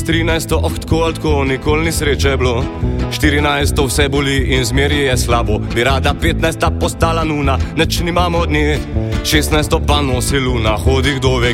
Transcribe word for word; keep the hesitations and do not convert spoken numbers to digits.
trinajsto, oh, tako ali tako, nikoli ni sreče bilo. štirinajsto vse boli in zmeri je slabo. Bi rada petnajsta postala nuna, neč nimamo od nje. šestnajsto pa nosi luna, hodi kdo ve